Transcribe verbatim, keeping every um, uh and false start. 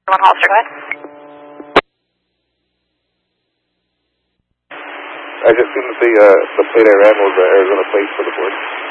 One Hollister, go ahead. I just assumed that the, uh, the plate I ran was the Arizona plate for the board.